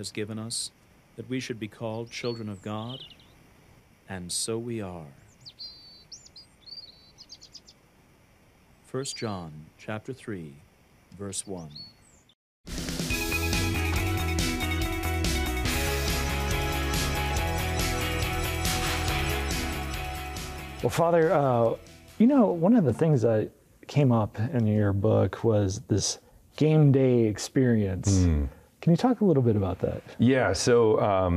has given us, that we should be called children of God, and so we are. 1 John chapter 3, verse 1. Well, Father, one of the things that came up in your book was this game day experience. Can you talk a little bit about that? Yeah, so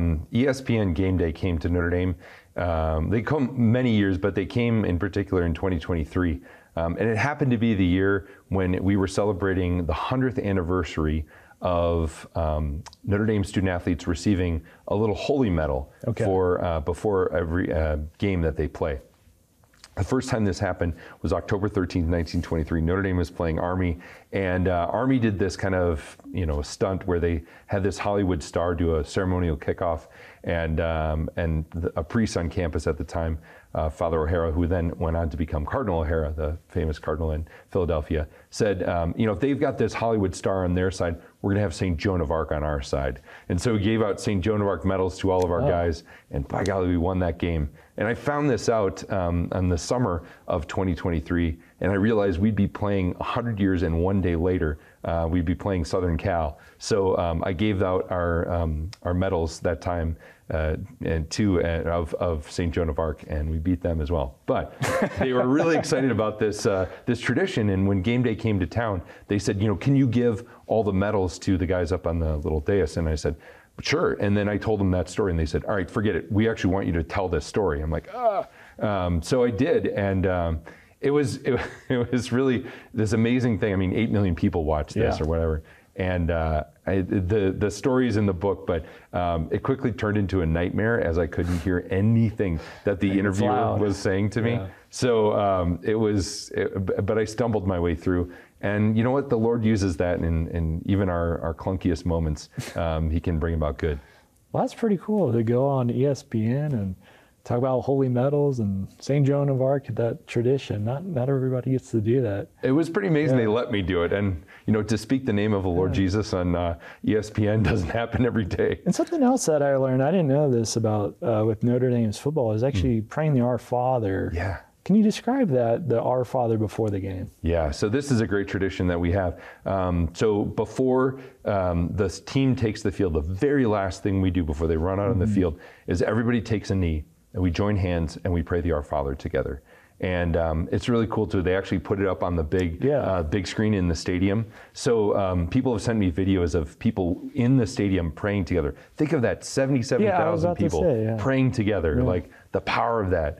ESPN Game Day came to Notre Dame. They come many years, but they came in particular in 2023. And it happened to be the year when we were celebrating the 100th anniversary of Notre Dame student athletes receiving a little holy medal for before every game that they play. The first time this happened was October 13th, 1923. Notre Dame was playing Army, and Army did this kind of, stunt where they had this Hollywood star do a ceremonial kickoff, and a priest on campus at the time, Father O'Hara, who then went on to become Cardinal O'Hara, the famous cardinal in Philadelphia, said, if they've got this Hollywood star on their side, we're going to have St. Joan of Arc on our side. And so he gave out St. Joan of Arc medals to all of our guys, and by golly, we won that game. And I found this out in the summer of 2023, and I realized we'd be playing 100 years and one day later, we'd be playing Southern Cal. So I gave out our medals that time and two of St. Joan of Arc, and we beat them as well. But they were really excited about this tradition, and when game day came to town, they said, can you give all the medals to the guys up on the little dais? And I said, sure. And then I told them that story, and they said, all right, forget it. We actually want you to tell this story. I'm like, so I did, and it was really this amazing thing. I mean, 8 million people watched this or whatever. And the story's in the book, but it quickly turned into a nightmare as I couldn't hear anything that the interviewer was saying to me. Yeah. So but I stumbled my way through. And you know what? The Lord uses that in even our clunkiest moments. He can bring about good. Well, that's pretty cool to go on ESPN and talk about holy medals and St. Joan of Arc, that tradition. Not everybody gets to do that. It was pretty amazing they let me do it. And, to speak the name of the Lord Jesus on ESPN doesn't happen every day. And something else that I learned, I didn't know this about with Notre Dame's football, is actually praying the Our Father. Yeah. Can you describe that, the Our Father before the game? Yeah, so this is a great tradition that we have. So before the team takes the field, the very last thing we do before they run out on the field is everybody takes a knee, and we join hands and we pray the Our Father together. And it's really cool too. They actually put it up on the big screen in the stadium. So people have sent me videos of people in the stadium praying together. Think of that, 77,000 people praying together, like the power of that.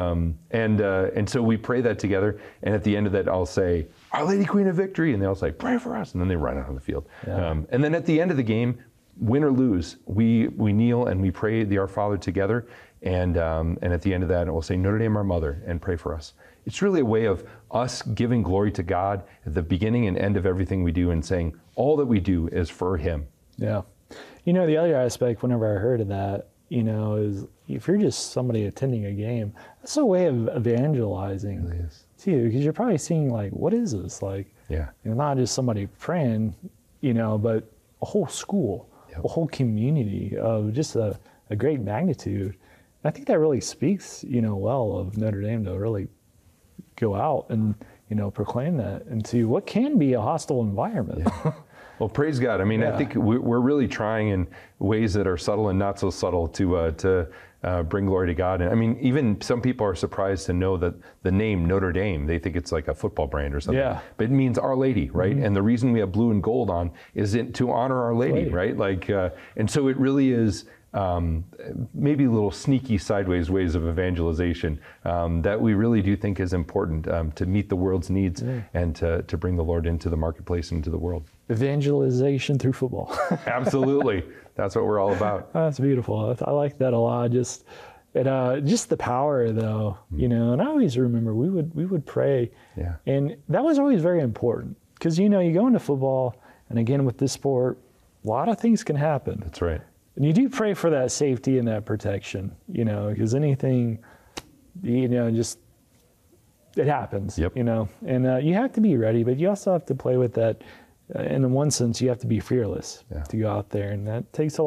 And so we pray that together, and at the end of that I'll say, Our Lady Queen of Victory, and they all say, pray for us, and then they run out on the field. And then at the end of the game, win or lose, we kneel and we pray the Our Father together, and at the end of that we'll say, Notre Dame our Mother, and pray for us. It's really a way of us giving glory to God at the beginning and end of everything we do, and saying all that we do is for Him. Yeah. The other aspect, whenever I heard of that, is if you're just somebody attending a game, that's a way of evangelizing. It really is. To you, because you're probably seeing what is this? Not just somebody praying, but a whole school, a whole community of just a great magnitude. And I think that really speaks, well of Notre Dame to really go out and, proclaim that into what can be a hostile environment. Yeah. Well, praise God. I mean, I think we're really trying in ways that are subtle and not so subtle to bring glory to God. And I mean, even some people are surprised to know that the name Notre Dame, they think it's like a football brand or something. Yeah. But it means Our Lady, right? And the reason we have blue and gold on is to honor Our Lady, right? And so it really is maybe a little sneaky sideways ways of evangelization that we really do think is important to meet the world's needs and to bring the Lord into the marketplace and into the world. Evangelization through football. Absolutely. That's what we're all about. That's beautiful. I like that a lot. Just the power, though, and I always remember we would pray. Yeah. And that was always very important because, you go into football, and again, with this sport, a lot of things can happen. That's right. And you do pray for that safety and that protection, because anything, just it happens, and you have to be ready, but you also have to play with that. In one sense, you have to be fearless to go out there, and that takes a lot.